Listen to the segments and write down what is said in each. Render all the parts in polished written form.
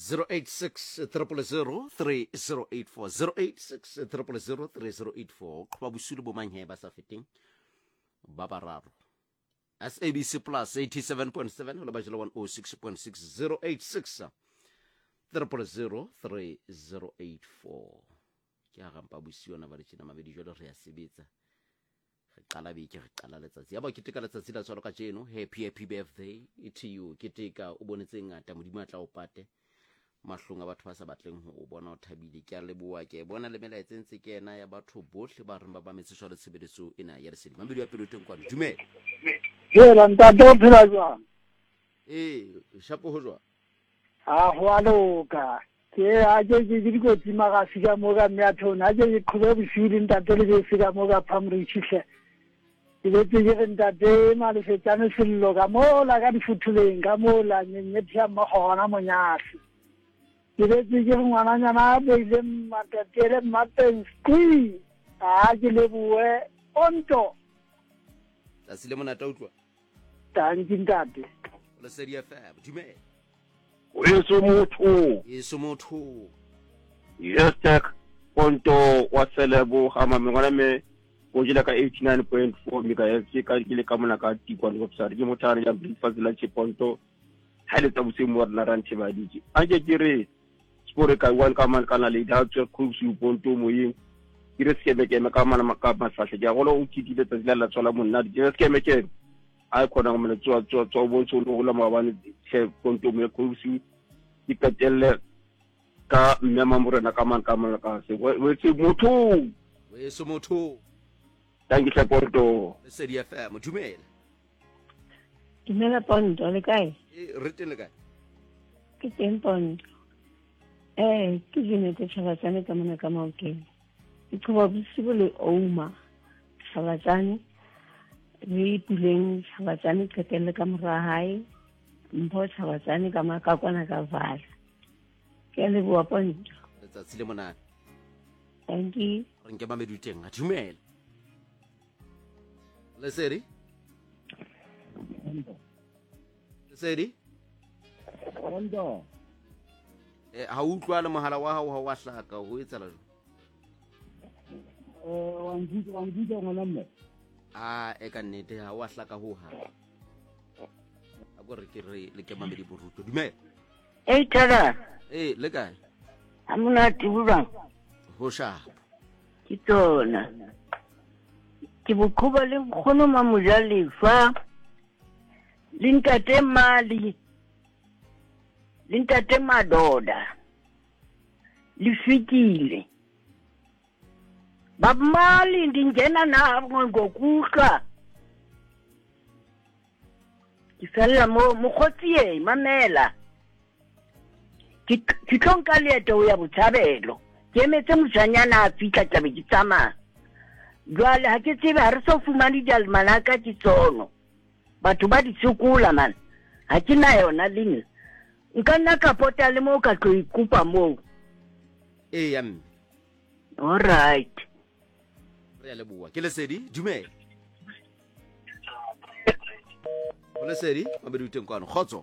086 000 3084 086 000 3084 qhwa bosulu bo manghe ba sa feteng ba bararo SABC Plus 87.7 le ba jela 106.6 086 000 3084 ke a gampa bosiona ba re tsena mabedi jalo re a sebetsa re qala beke re qala letsatsi ya ba ke teka letsatsi la tswalo ka jeno happy birthday to you ke teka o bonetse ngata modimo a tla o pate mahlong a batho ba sa batleng ho o bona o thabile ke a leboa ke bona le mela etsentse ke ena ya batho bohle ba re ba metse tshware tshebediso ena ya lesedi mabedi ya pelo teng kwa dumela Jela ntate o phela jwang? shapo ho jwa Ha ho a loka. Ke a je go tsima ga sika mo ga myathona je ke khube bosiri ntate le je sika mo ga phamri tshihle. Ke betse je ntate ma le fetane sello ka mo la ka difutuleng ka mo la nyenyetya mo gona monyasi. Ke betse je ngwana nyana be le matatele mapen skui. Ke le bue onto. tsa le mona ta utlwa Tangi ntate. le seria fab dumela Yeso motho yestek konto wa selebo hama mengwana me o jela ka 89.4 megahertz ka dile ka mona ka tikwa go tsari ke motare ya breakfast la chiponto hale tsa bosemo wa la ranthe ba dije anje kire spore ka wan ka man kana le da tswa khupsu ponto moyeng kire skeme ke me ka mana ka masahle ja golo o kitile tsa la tswala monna di skeme ke ai khona go mena tswa bontsho lo la mabane che konto me khupsu ikatelle ka mmema morena ka man ka se we motho tangi se porto le seria fab dumela Dumela Pondo le kae? re teng le kae Ke teng Pondo. Ke dine te tshabatsane ka mona ka maokeng. Ke tloba bosibo le Ouma. Tshabatsane. Re puleng tshabatsane qetelle ka mora hae. Mpho tshabatsane ka makakwana ka vala. Ke le bua Pondo. letsatsi le mona Thank you. re nke mamedi teng a dumela le seri Pondo ha utlwa le mohala wa hao ha wa hlaka ho etsala jwang wangija ngwana mme e ka nnete ha wa hlaka ho ha a go re ke re le ke mamedi boruto dumela Tara, le kae amuna tibulang. ho shapo Ke tsona. Ke bokhuba le nkgono mamojalefa. Le ntate mali. Le ntate madoda. Le fikile. Babmali ndingena nabo ngokuhla. Ke fella mo mokgotsi mamela. Ke tlonka leeto ya botshabelo. Ke emetse mojanyana a fitla tlabe ke tsamaya. Jwale ha ke tsebe ha re so fumane dialmanaka ke tsono. Batho ba di tsokola man. Ha ke na yona le nna. Nka nna ka pota le mo ka tlo ikupa mo. ya mme All right. re a leboa ke lesedi dumela o lesedi mamedi teng kwano khotso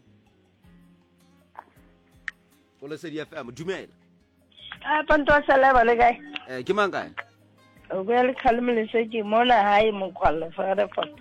o lesedi FM dumela Panto salaba le kae? ke mang kae O bua le khaleme se ke mona hae mo kwalla fara foto.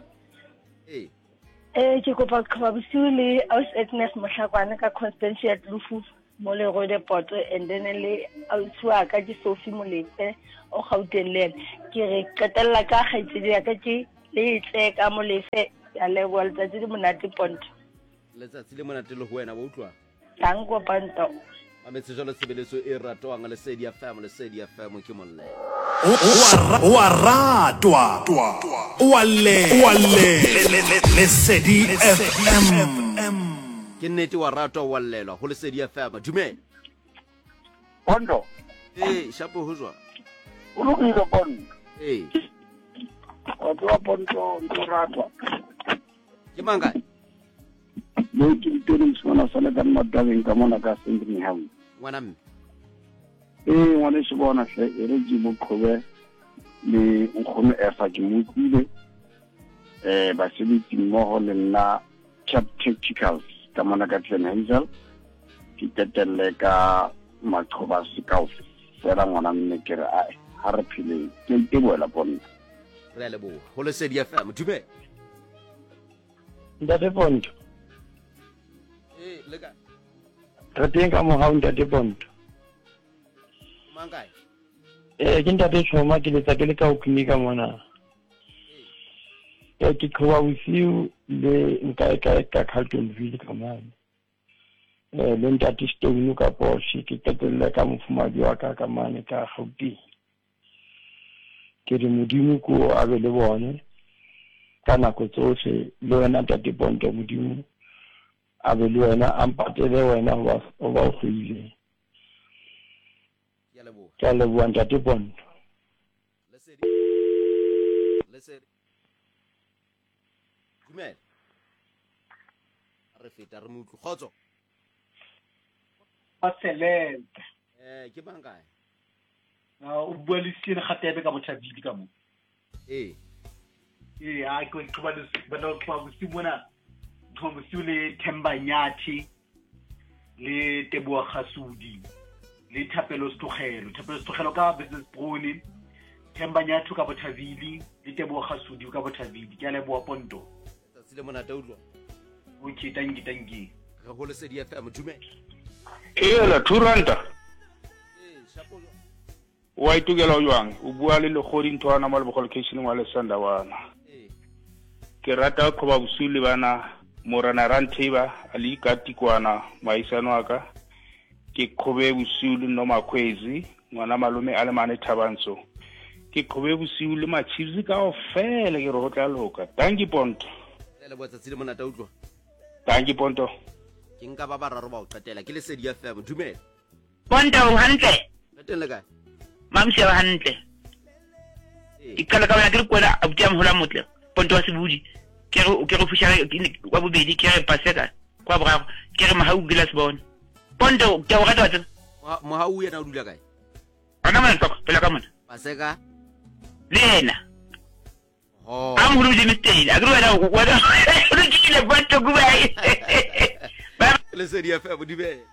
Ke kopa ka bosiu le aus Agnes Mohlakwana ka Constantia Tlufu mo le go de poto and then le auswa ka ke Sophie Molefe o Gauteng le ke re qetella ka kgaitsedi ya ka ke le tle ka Molefe ya le wa letsatsi le monate Ponto. letsatsi le monate le ho wena bo utlwa Tang go Ponto. a metse jalo sebeletso e ratwang lesedi FM ke molle wa ratwa lesedi FM ke nnete wa ratwa wa llelwa ho lesedi FM dumela Pondo shapo ho jwa o lokile Pondo Wa Pondo ndo ratwa. ke mang kae Mo ke teng sona sala ka madabeng ka mona ka sending ham. ngwana mme Ngwana se bona hle e re di bokhobe le nkgono efa ke mo kule. Ba sebetsi mmoho le nna tacticals ka mona ka Glen Hazel. ke tetelle ka maqhobasi kaofela ngwana mme ke re ai ha re phele ke nteboela Ponto. re a leboga go Lesedi FM dumela Ntate Ponto. le ka Re teng ka mohau Ntate Ponto. mang kae Ke Ntate Choma ke letsa ke le ka o klinika mona. Ke khoa bosiu le nka ka Carltonville ka mane. Le Ntate Stone ka Porsche ke tetella ka mofumadi wa ka mane ka Gauteng. Ke re modimo ko a be le bone ka nako tsohle le wena Ntate Ponto modimo a be le wena a mpatele wena o ba o kgoile. Ke a leboha Ntate Ponto. Lesedi dumela re feta re mutlu khotso Excelente. ke mang kae O bua le Sien Khatebe ka Bothabile ka mo. Ha ke tloba le bana ba bosiu mona. Bosiu le Themba Nyathi le Teboa Khasudi le Thapelo Stogelo ka Business Bruni. Themba Nyathi ka Bothabile le Teboa Khasudi ka Bothabile. Ke a leboha Ponto. tsile mona taudlo Okay, thank you. re go Lesedi FM dumela La Turanta. shapo Wa itugela jwang o bua le legodi ntwana mo le location wa Lesanda wana. Ke rata go ba bosiu le bana Morana Rantheba ali ka tikwana maisano aka ke khobe bosiu le no makhwezi ngwana malume a le mane Thabantsho ke khobe bosiu le machiefs ka ofela ke re go tla loka tanki Ponto le botsa tsile mona taudlo tanki Ponto ke nka ba bararo ba o qetela ke Lesedi FM dumela Ponto hantle teng le kae mamse ba hantle ikala ka bana ke kwela a butya mhola motle Ponto wa sebudi ke re fishara wa bobedi ke re paseka kwa boraro ke re mahau gila sebone Ponto ke o rata tsa mohau yena o dula kae ana mana tsaka pela ka mona paseka lena am hulu di mistake agro wala re kile Ponto kubai Lesedi FM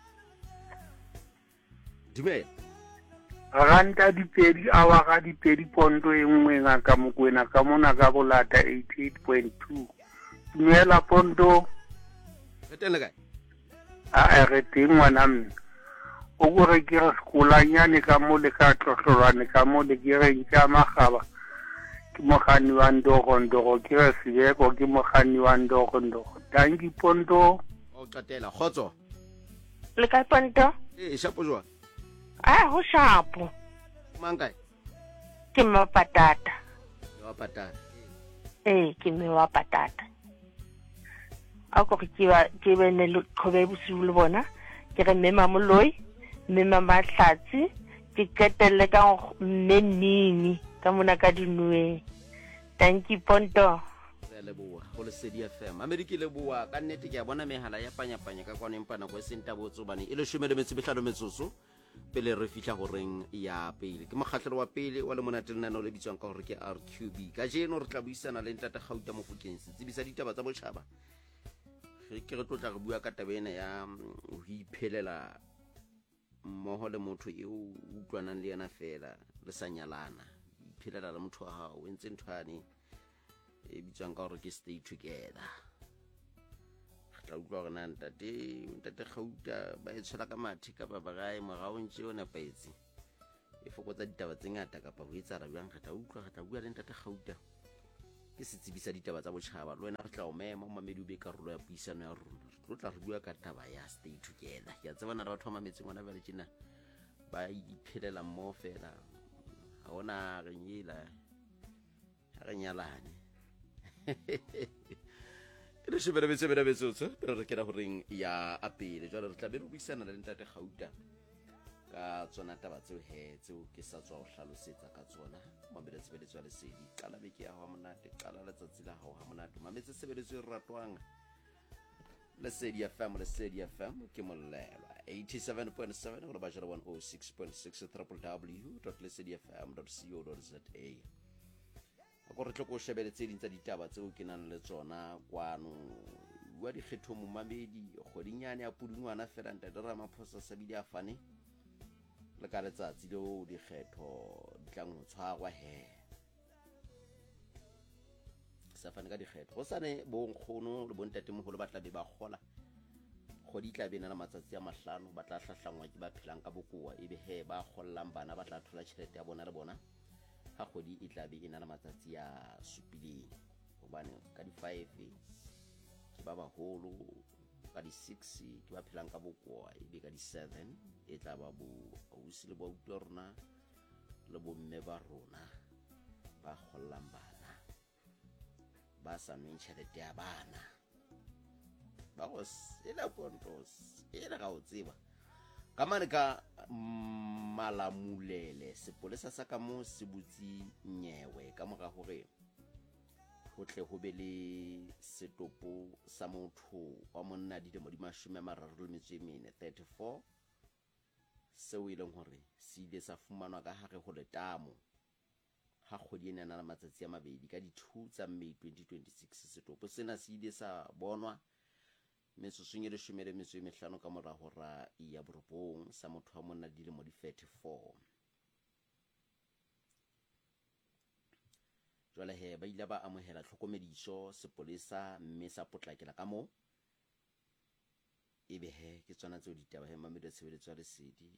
dumela Ranta dipedi awa ga dipedi Ponto e nngwe ngaka Mokwena ka mona ka Bolata 88.2 dumela Ponto teng le kae a re teng ngwana mme o go re ke re sekolanyane ka mo le ka tlotlolwane ka mo le ke re ntša magaba ke mogani wa ndogo ke re Sebeko ke mogani wa ndogo tanki Ponto o qetela khotso Le kae Ponto? shapo jwa Ho shapo. mang kae Ke me wa patata. wa patata Ke me wa patata. A go ke be ne le khobe bosiu le bona. Ke re mema moloi, mema Mahlatsi, ke ketelle ka mmennini ka mona ka dinwe. Thank you Ponto. re leboa go Lesedi FM America le bua ka nnete ke a bona mehala ya panya ka kwana empa nako e senta botso bane e le 15 metsotso pele re fihla go reng ya pele ke mokgatlelo wa pele wa le monate lena no le bitswang ka gore ke RQB ka jeno re tla buisana le Ntata Gauta mo Fokeng se tsebisa ditaba tsa botšhaba ke re tlotla re bua ka tabena ya ho iphelela mmoho le motho e o utlwanang le yena fela le sa nyalana iphelela le motho wa hao o ntse nthwane e bitswang ka gore ke stay together tla utlwa gore ntate Gauta ba e tshela ka mathe ka babagae morao ntse o nepaetse e fokotsa ditaba tse ngata kapa ho etsa rabjang re tla bua le Ntate Gauta ke se tsebisa ditaba tsa botšhaba le wena re tla o mema o mamedi o be karolo ya puisano ya rona re tla re bua ka taba ya stay together ke a tsebana re batho ba mametseng ngwana ba le tjena ba iphelela mmoho fela ha ona re nyalane re shebele betsotso pero re kena go reng ya apele jwale re tla be re buisana le Ntate Gauta ka tsona taba tseo tseo ke sa tswa go hlalosetsa ka tsona mamele tshebeletso ya Lesedi qala beke ya ho monate qala letsatsi la hao ha monate mametse tshebeletso e ratwang Lesedi FM ke molelwa 87.7 go ba jara 106.6 www.lesedifm.co.za go re tloko shebeletse dintsa ditaba tseo ke nang le tsona kwano bua dikgetho momamedi kgwedinyane ya Pudungwana fela ntate Ramaphosa sa bile a fane le ka letsatsi leo dikgetho di tlang ho tshwarwa he sa fane ka dikgetho go sane bo nkgono le bontate moholo ba tla be ba gola kgwedi tla be na matsatsi a mahlano ba tla hlahlangwa ke ba phelang ka bokoa ebe he ba gollang bana ba tla thola tšhelete ya bona le bona ha kgwedi e tla be e na le matsatsi a supileng hobane ka di 5 ke ba baholo ka di 6 ke ba phelang ka bokoa ebe ka di 7 e tla ba bo ausi le bo utlorna le bo mme ba rona ba gollang bana ba sa nweng tšhelete ya bana ba go sela pontos e le ga o tseba ka mane ka Malamulele sepolesa sa ka mo se butsi Nyewe ka moga hore ho tle ho be le setopo sa motho wa monna di mo di 34 seo e leng hore se ile sa fumanwa ka hare ho letamo ha kgwedi ena na matsatsi a mabedi ka di 2 tsa May 2026 setopo sena se ile sa bonwa metsotsong e 15 ka mora hora ya borobong sa motho wa monna di mo di 34 jwale he ba ile ba amohela tlhokomediso sepolesa mme sa potlakela ka mo ebe he ke tsona tseo ditaba he mamedi a tshebeletso ya lesedi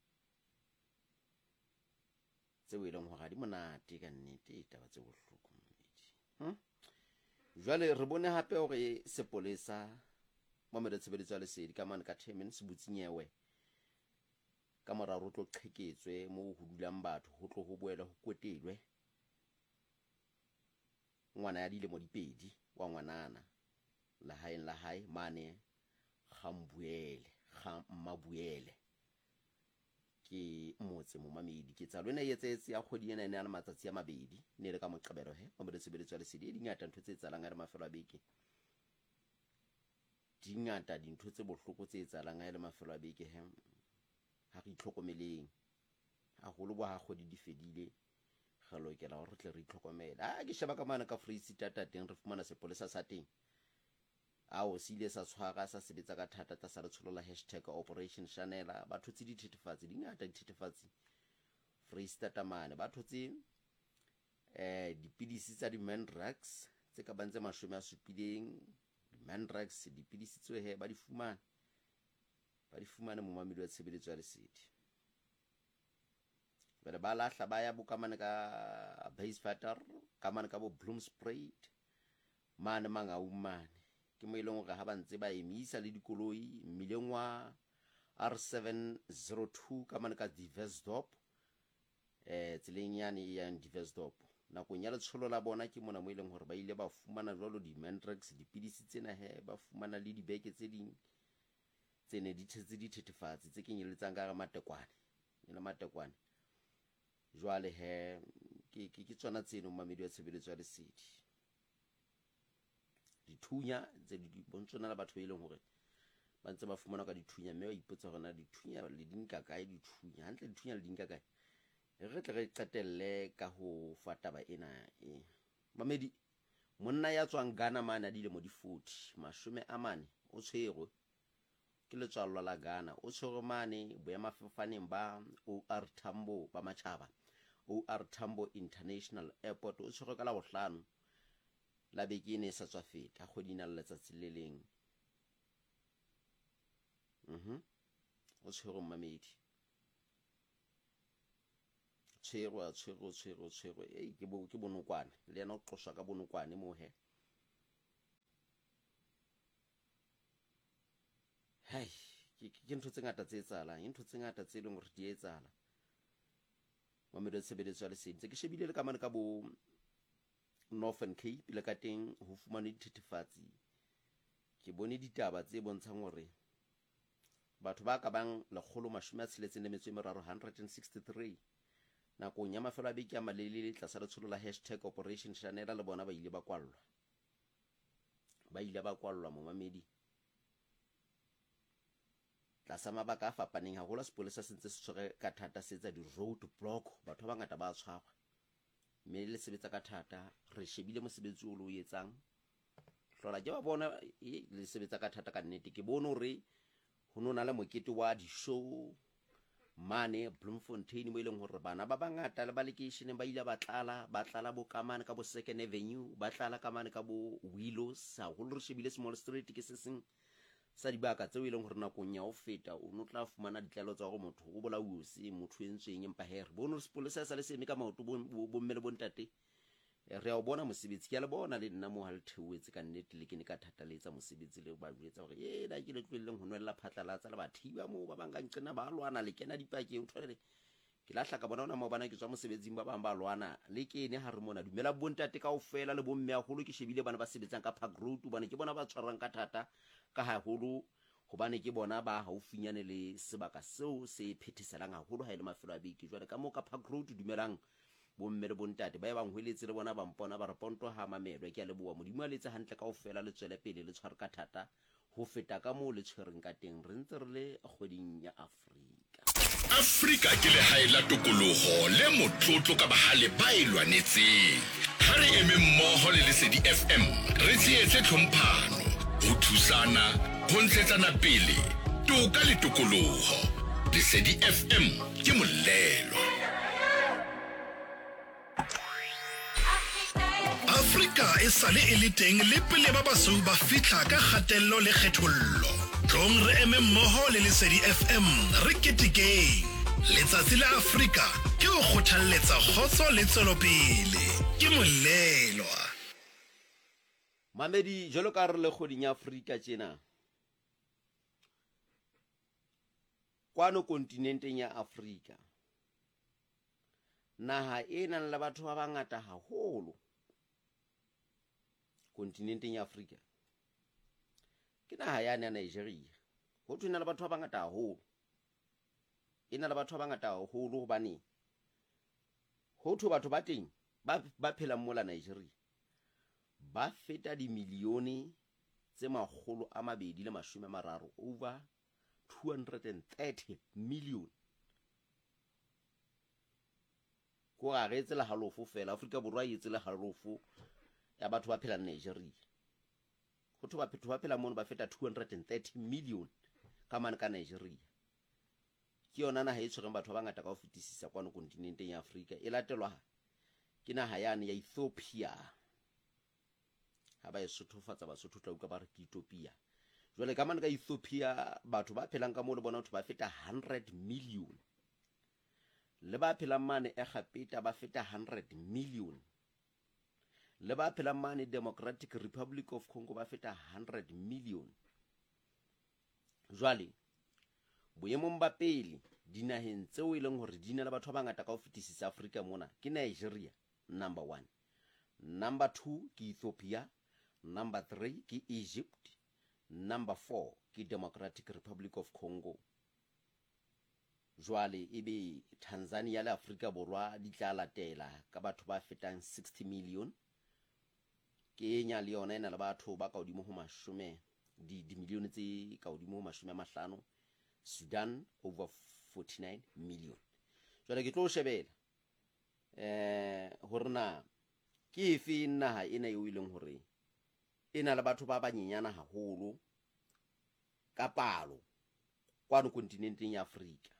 tseo e leng hore di monate ka nnete taba tse bohloko mmedi jwale re bone hape hore sepolesa mamedi a tshebeletso ya lesedi ka mane ka 10 minutes butsinyewe ka mora ro tlo qheketswe mo ho dulang batho ho tlo ho boela ho kwetelwe ngwana ya dile mo dipedi wa ngwanana la hae mane Mmabuele ke motse mo mamedi ke tsa lona etsetse ya kgodi ena ene ya matsatsi a mabedi ne le ka moqebelo he mo betsebeletso le sedi dingata ntho tse tsalang ga mafelo a beke dingata dintho tse bohloko tse tsalang ga le mafelo a beke he ha re itlhokomeleng ha holo bo ha kgodi di fedile ga lokela hore re tle re itlhokomela ke sheba ka mana ka Freestata teng re fumana sepolesa sa teng ao se ile sa tshwara sa sebetsa ka thata tsa sa re tsholola #Operation Shanela ba thotse dithethefatsi dingata dithethefatsi Freestata mane ba thotse dipidisi tsa di Mandrax tse ka bantse 70 Mandrax dipidisi tse he ba di fumana mo mamedi wa tshebeletso ya lesedi bale ba lahla ba ya bokamane ka base fatter ka mane ka bo bloom spray mane mangaumane ke mo ileng ga ba ntse ba emisa le dikoloi mmileng wa R702 ka mane ka Diversdorp tseleng yane ya Diversdorp nakong ya letsholo la bona ke mona mo ileng hore ba ile ba fumana jwalo di Mandrax dipidisi tsena he ba fumana le dibeke tse ding tsene di tshetse dithethefatsi tse kenyeletsang ka ga matekwane jwale he ke tsona tseno mamedi wa tshebeletso ya lesedi dithunya tse di bontsona la batho ba ileng hore ba ntse ba fumana ka dithunya mme ba ipotsa hore na dithunya le dinka kae dithunya hantle dithunya le dinka kae re tle re qetelle ka ho fataba ena mamedi monna ya tswang Ghana mana di le mo di 40 40 o tshwerwe ke letswalo la Ghana o tshwerwe mane boemafofaneng ba OR Tambo ba Machaba OR Tambo International Airport o tshwerwe ka la bohlano la bekene sa tswa feta kgwedi na letsatsi le leng o tshwerwe mamedi tshwerwe ke bonokwane le yena o qoswa ka bonokwane mo he hai ke ntho tse ngata tse etsalang ntho tse ngata tse leng hore di etsala mamedi a tshebeletso ya lesedi tse ke shebile le ka mane ka bo Northern Cape le ka teng ho fumana dithethefatsi ke bone ditaba tse bontshang hore batho ba ka bang 163 nakong ya mafelo a beke a malelele tlasa letsholo la #Operation Shanela le bona ba ile ba kwallwa mo mamedi tlasa mabaka a fapaneng haholo sepolesa se ntse se tshwere ka thata se etsa di road block batho ba ngata ba tshwarwa mme le sebetsa ka thata re shebile mosebetsi o lo etsang hlola ke ba bona le sebetsa ka thata ka nnete ke bone hore ho nona le mokete wa di show mane Bloemfontein mo ileng hore bana ba bangata le ba lekeisheneng ba ile ba tlala bo kamane ka bo Second Avenue ba tlala kamane ka bo Willows ha go re shebile Small Street ke se seng sa dibaka tseo ileng hore nakong ya ho feta o no tla fumana ditlelo tsa go motho o bolausi motho entsweng empa here bono sepolesa sa le seme ka maoto bo mmele bo ntate re a o bona mosebetsi ke a le bona le nna mo ha le theoetse ka nnete le ke ne ka thataletsa mosebetsi le ba buetsa hore da ke le tlweleng ho nwella phatlalatsa le bathiba mo ba bang ka nqena ba lwana le kena dipakeng thole ke lahla ka bona ona mo bana ke tswa mosebetsing ba bang ba lwana le ke ne ha re mona dumela bontate kaofela le bomme a holo ke shebile bana ba sebetsang ka Park Road bana ke bona ba tshwarang ka thata ka ha holo hobane ke bona ba haufinyane le sebaka seo se phetheselang haholo ha ile mafelo a beke jwale ka mo ka Park Road dumelang bomme le bontate ba bang hweletse le bona ba mpona ba re ponto ha mamelwa ke a le bua modimo a letse hantle kaofela le tswele pele le tshware ka thata ho feta ka mo le tshwereng ka teng re ntse re le kgweding ya Afrika ke le haela tokoloho le motlotlo ka bahale ba ilwanetseng ha re eme mmoho le Lesedi FM re tsietse tlhomphano ho thusana ho ntshetsana pele toka le tokoloho Lesedi FM ke molelo Afrika e sale e le teng le pele ba basou ba fitla ka kgatello le kgethollo Tlong re eme mmoho le Lesedi FM re ketekeng Letsatsi la Afrika ke o kgothalletsa kgotso le tswelopele ke molelwa Mamedi jalo ka re le kgoding ya Afrika tjena kwano kontinenteng ya Afrika naha ena le batho ba bangata haholo kontinenteng ya Afrika ke naha ya Nigeria ho tsena le batho ba bangata haholo ena le batho ba bangata haholo hobane ho thu batho ba teng ba phela mola Nigeria ba feta di milione tse 230 over 230 million ko ga retse le halofo fela Afrika borwa e etse le halofo ya batho ba phela Nigeria go thu ba phela mono ba feta 230 million ka mane ka Nigeria ke yona naha e tshwereng batho ba bangata ka ho fetisisa kwano kontinenteng ya Afrika e latelwa ke naha yane ya Ethiopia ha ba e sothofatsa ba sotho tla uka ba re ke Ethiopia jwale ka mane ka Ethiopia batho ba phelang ka mo le bona batho ba feta 100 million le ba phelang mane e Gapeta ba feta 100 million le ba phelang mane Democratic Republic of Congo ba feta 100 million jwale boemong ba pele dinaheng tseo e leng hore di na le batho ba bangata ka ho fetisisa Afrika mona ke Nigeria number 1 number 2 ke Ethiopia number 3 ke Egypt number 4 ke Democratic Republic of Congo jwale ebe Tanzania le Afrika borwa di tla latela ka batho ba fetang 60 million Kenya le yona ena le batho ba ka hodimo ho 10 di milione tse ka hodimo ho 50 Sudan over 49 million jwale ke tlo shebela horna ke efe naha ena eo ileng hore ena le batho ba banyenyana haholo ka palo kwano kontinenteng ya Afrika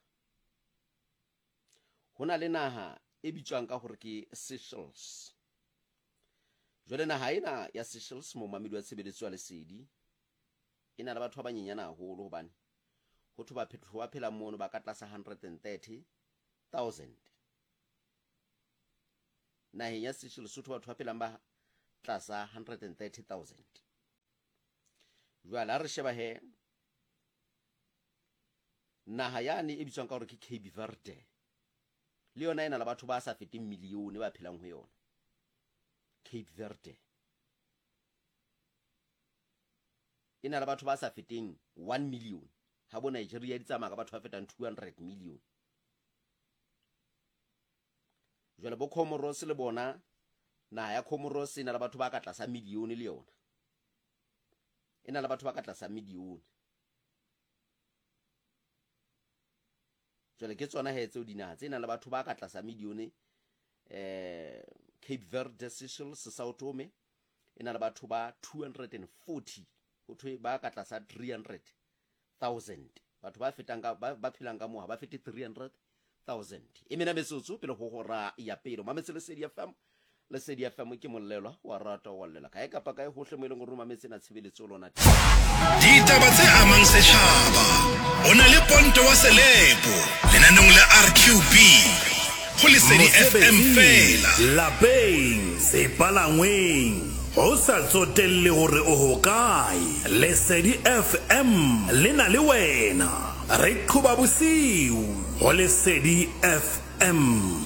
hona le naha e bitswang ka hore ke Seychelles jwale naha ena ya Seychelles mo mamedi wa tshebeletso ya Lesedi ena le batho ba banyenyana haholo hobane ho thu ba phetho ba phela mono ba ka tlasa 130,000 naheng ya Seychelles ho thu batho ba phelang ba tlasa 130,000 jwale re sheba he naha yane e bitswang ka hore ke Cape Verde le yona ena le batho ba sa feteng milione ba phelang ho yona Cape Verde ena le batho ba sa feteng 1 million ha bo Nigeria di tsamaya ka batho ba fetang 200 million jwale bo Comoros le bona naha ya Comoros ena le batho ba ka tlasa milione le yona ena le batho ba ka tlasa milione jwale ke tsona he tseo dinaha tsena le batho ba ka tlasa milione Cape Verde, Seychelles, Sao Tome e na le batho ba 240 go thwe ba ka tlasa 300,000 batho ba fetang ba phelang ka moha ba fete 300,000 e mena metsotso pele go gora ya pelo mametse le Sedi FM ke mollelwa wa rata wa llela kae kapa kae hohle mo ile go roma metse na tshebeletso lona ditaba tse amang setšhaba ona le ponto wa selepo lenanong la RQB go le Sedi FM fela lapeng se palangweng o sa tsotelle hore o hokae le Sedi FM lena le wena re qhuba bosiu go le Sedi FM